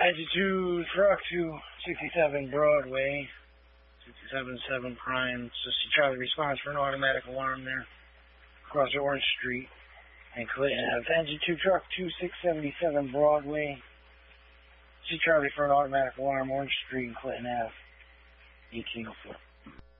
Attitude truck 267 Broadway, 677 Prime. So see Charlie response for an automatic alarm there across Orange Street and Clinton Ave. Attitude truck 2677 Broadway, see Charlie for an automatic alarm, Orange Street and Clinton Ave, 1804.